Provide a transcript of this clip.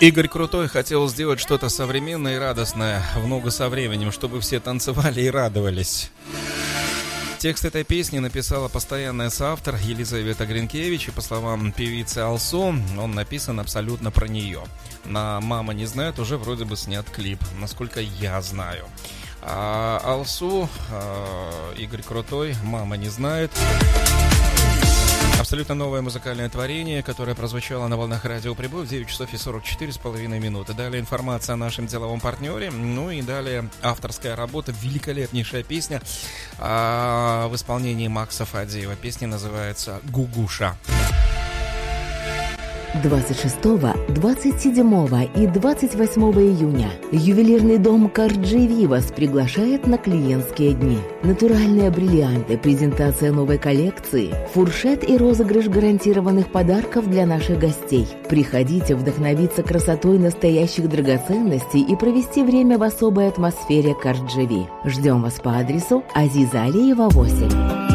Игорь Крутой хотел сделать что-то современное и радостное, в ногу со временем, чтобы все танцевали и радовались. Текст этой песни написала постоянная соавтор Елизавета Гринкевич, и по словам певицы Алсу, он написан абсолютно про нее. На «Мама не знает» уже вроде бы снят клип, насколько я знаю. А Алсу, Игорь Крутой, «Мама не знает». Абсолютно новое музыкальное творение, которое прозвучало на волнах радио «Прибой» в 9 часов и 44,5 минуты. Далее информация о нашем деловом партнере. Ну и далее авторская работа, великолепнейшая песня в исполнении Макса Фадеева. Песня называется «Гугуша». 26, 27 и 28 июня ювелирный дом Карджи Вивас приглашает на клиентские дни. Натуральные бриллианты, презентация новой коллекции, фуршет и розыгрыш гарантированных подарков для наших гостей. Приходите вдохновиться красотой настоящих драгоценностей и провести время в особой атмосфере Карджи Ви. Ждем вас по адресу Азиза Алиева, 8.